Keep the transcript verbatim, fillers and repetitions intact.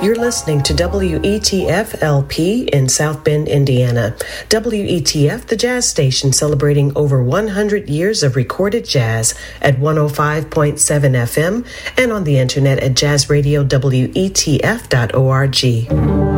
You're listening to W E T F L P in South Bend, Indiana. W E T F, the jazz station celebrating over one hundred years of recorded jazz at one oh five point seven F M and on the internet at jazz radio W E T F dot org.